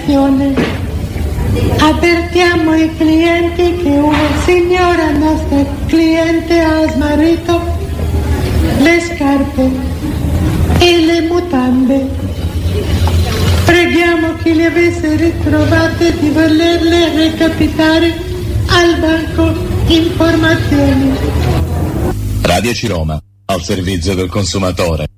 attenzione, avvertiamo i clienti che una signora nostra cliente ha smarrito le scarpe e le mutande. Preghiamo chi le avesse ritrovate di volerle recapitare al banco informazioni. Radio C Roma, al servizio del consumatore.